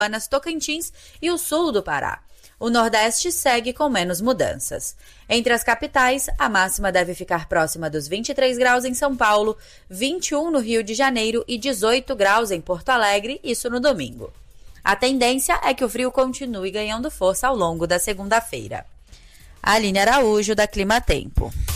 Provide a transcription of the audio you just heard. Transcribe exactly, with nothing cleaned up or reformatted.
Tocantins e o sul do Pará. O Nordeste segue com menos mudanças. Entre as capitais, a máxima deve ficar próxima dos vinte e três graus em São Paulo, vinte e um no Rio de Janeiro e dezoito graus em Porto Alegre, isso no domingo. A tendência é que o frio continue ganhando força ao longo da segunda-feira. Aline Araújo, da Clima Tempo.